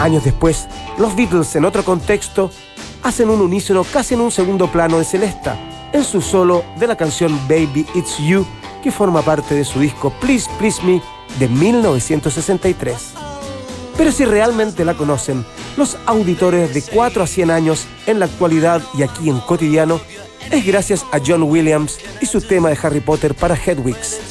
Años después, los Beatles, en otro contexto, hacen un unísono casi en un segundo plano de Celesta, en su solo de la canción Baby It's You, que forma parte de su disco Please Please Me de 1963. Pero si realmente la conocen, los auditores de 4 a 100 años en la actualidad y aquí en Cotidiano, es gracias a John Williams y su tema de Harry Potter para Hedwig's.